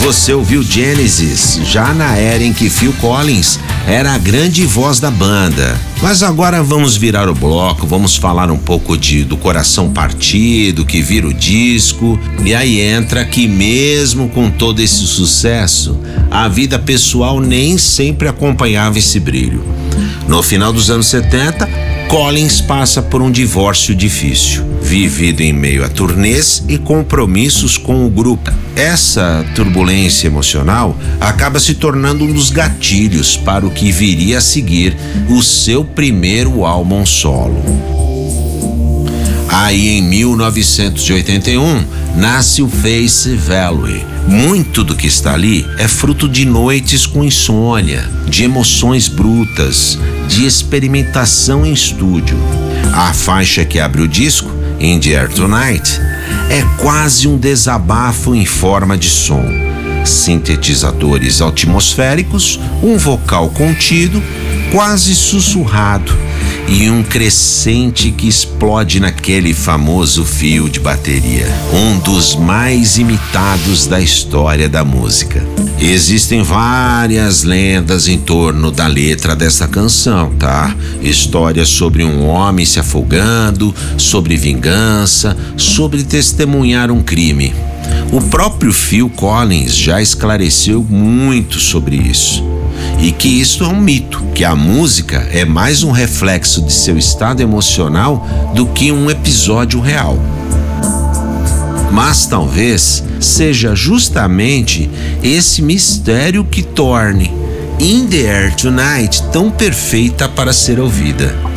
Você ouviu Genesis já na era em que Phil Collins era a grande voz da banda. Mas agora vamos virar o bloco, vamos falar um pouco do Coração Partido, que vira o disco. E aí entra que mesmo com todo esse sucesso, a vida pessoal nem sempre acompanhava esse brilho. No final dos anos 70, Collins passa por um divórcio difícil, vivido em meio a turnês e compromissos com o grupo. Essa turbulência emocional acaba se tornando um dos gatilhos para o que viria a seguir o seu primeiro álbum solo. Aí em 1981 nasce o Face Value. Muito do que está ali é fruto de noites com insônia, de emoções brutas, de experimentação em estúdio. A faixa que abre o disco, In the Air Tonight, é quase um desabafo em forma de som. Sintetizadores atmosféricos, um vocal contido, quase sussurrado, e um crescente que explode naquele famoso fio de bateria, um dos mais imitados da história da música. Existem várias lendas em torno da letra dessa canção, tá? Histórias sobre um homem se afogando, sobre vingança, sobre testemunhar um crime. O próprio Phil Collins já esclareceu muito sobre isso. E que isso é um mito, que a música é mais um reflexo de seu estado emocional do que um episódio real. Mas talvez seja justamente esse mistério que torne In the Air Tonight tão perfeita para ser ouvida.